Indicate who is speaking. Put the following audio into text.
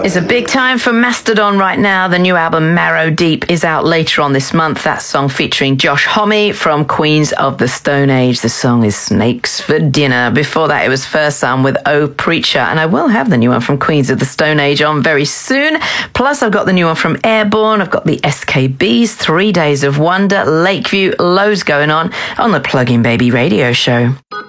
Speaker 1: It's a big time for Mastodon right now. The new album Marrow Deep is out later on this month. That song featuring Josh Homme from Queens of the Stone Age. The song is Snakes for Dinner. Before that, it was First Son with Oh Preacher. And I will have the new one from Queens of the Stone Age on very soon. Plus, I've got the new one from Airborne. I've got the SKBs, 3 Days of Wonder, Lakeview, loads going on the Plug-in Baby radio show.